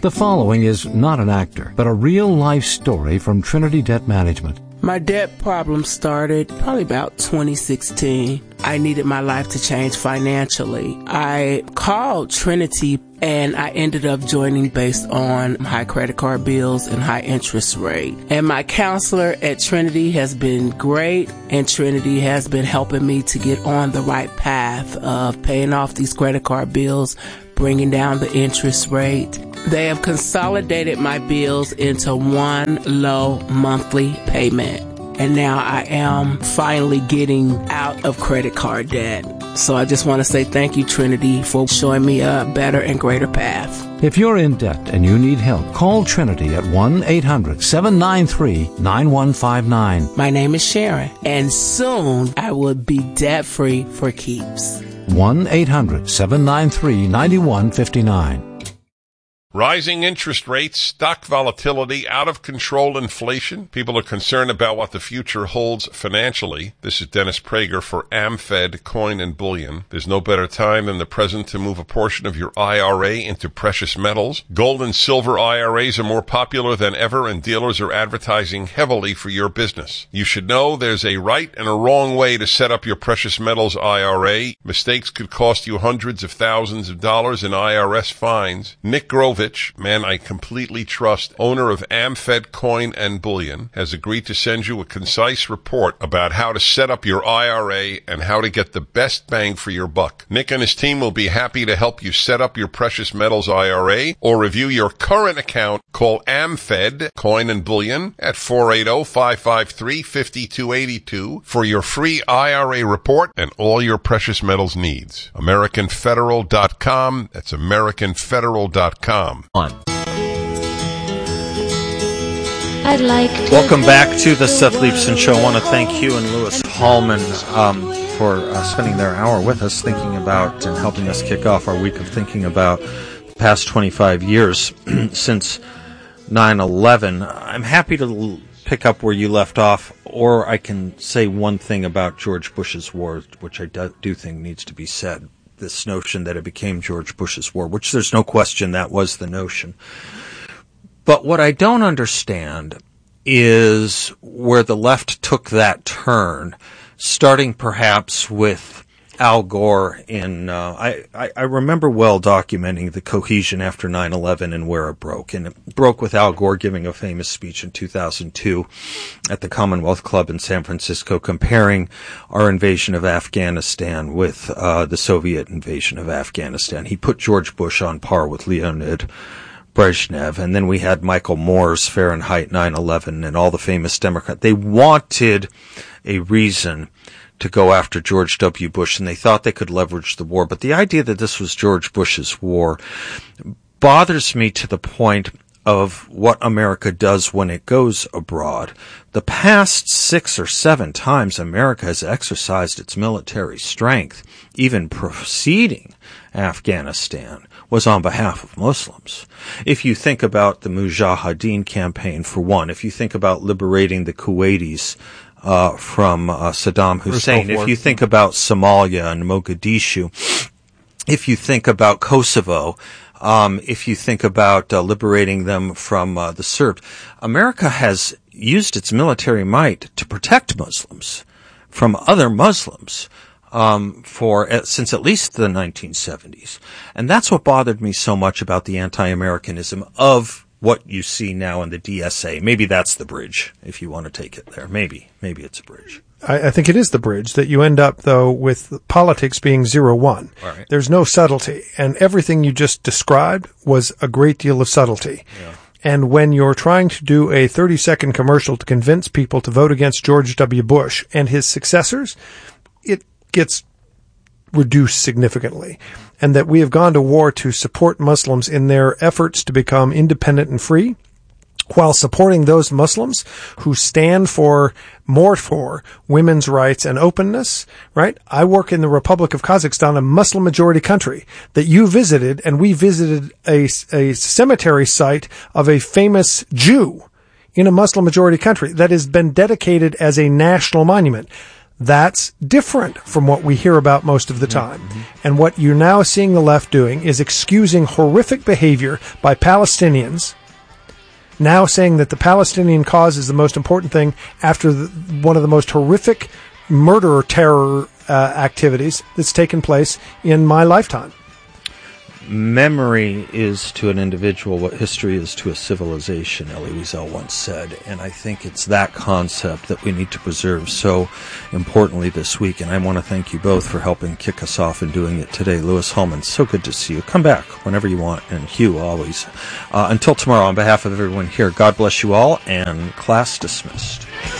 The following is not an actor, but a real-life story from Trinity Debt Management. My debt problem started probably about 2016. I needed my life to change financially. I called Trinity and I ended up joining based on high credit card bills and high interest rate. And my counselor at Trinity has been great, and Trinity has been helping me to get on the right path of paying off these credit card bills, bringing down the interest rate. They have consolidated my bills into one low monthly payment. And now I am finally getting out of credit card debt. So I just want to say thank you, Trinity, for showing me a better and greater path. If you're in debt and you need help, call Trinity at 1-800-793-9159. My name is Sharon, and soon I will be debt-free for keeps. 1-800-793-9159. Rising interest rates, stock volatility, out-of-control inflation. People are concerned about what the future holds financially. This is Dennis Prager for AmFed Coin and Bullion. There's no better time than the present to move a portion of your IRA into precious metals. Gold and silver IRAs are more popular than ever, and dealers are advertising heavily for your business. You should know there's a right and a wrong way to set up your precious metals IRA. Mistakes could cost you hundreds of thousands of dollars in IRS fines. Nick Grovich, man I completely trust, owner of AmFed Coin and Bullion, has agreed to send you a concise report about how to set up your IRA and how to get the best bang for your buck. Nick and his team will be happy to help you set up your precious metals IRA or review your current account. Call AmFed Coin and Bullion at 480-553-5282 for your free IRA report and all your precious metals needs. AmericanFederal.com. That's AmericanFederal.com. I'd like to Welcome back to the Seth Leibsohn Show. I want to thank Hugh and Lewis Hallman for spending their hour with us thinking about and helping us kick off our week of thinking about the past 25 years since 9/11. I'm happy to pick up where you left off, or I can say one thing about George Bush's war, which I do think needs to be said. This notion that it became George Bush's war, which there's no question that was the notion. But what I don't understand is where the left took that turn, starting perhaps with Al Gore in, I remember well documenting the cohesion after 9/11 and where it broke. And it broke with Al Gore giving a famous speech in 2002 at the Commonwealth Club in San Francisco comparing our invasion of Afghanistan with the Soviet invasion of Afghanistan. He put George Bush on par with Leonid Brezhnev. And then we had Michael Moore's Fahrenheit 9/11 and all the famous Democrats. They wanted a reason to go after George W. Bush, and they thought they could leverage the war. But the idea that this was George Bush's war bothers me to the point of what America does when it goes abroad. The past 6 or 7 times America has exercised its military strength, even preceding Afghanistan, was on behalf of Muslims. If you think about the Mujahideen campaign, for one, if you think about liberating the Kuwaitis from Saddam Hussein, if you think about Somalia and Mogadishu, if you think about Kosovo, if you think about liberating them from the Serbs, America has used its military might to protect Muslims from other Muslims since at least the 1970s. And that's what bothered me so much about the anti-Americanism of what you see now in the DSA. Maybe that's the bridge, if you want to take it there. Maybe it's a bridge. I think it is the bridge that you end up, though, with politics being 0-1. Right. There's no subtlety, and everything you just described was a great deal of subtlety. Yeah. And when you're trying to do a 30-second commercial to convince people to vote against George W. Bush and his successors, it gets reduced significantly. And that we have gone to war to support Muslims in their efforts to become independent and free, while supporting those Muslims who stand for women's rights and openness, right? I work in the Republic of Kazakhstan, a Muslim majority country that you visited, and we visited a cemetery site of a famous Jew in a Muslim majority country that has been dedicated as a national monument. That's different from what we hear about most of the time. And what you're now seeing the left doing is excusing horrific behavior by Palestinians, now saying that the Palestinian cause is the most important thing after one of the most horrific murder or terror activities that's taken place in my lifetime. Memory is to an individual what history is to a civilization, Elie Wiesel once said, and I think it's that concept that we need to preserve so importantly this week, and I want to thank you both for helping kick us off and doing it today. Louis Hallman, so good to see you. Come back whenever you want, and Hugh, always. Until tomorrow, on behalf of everyone here, God bless you all, and class dismissed.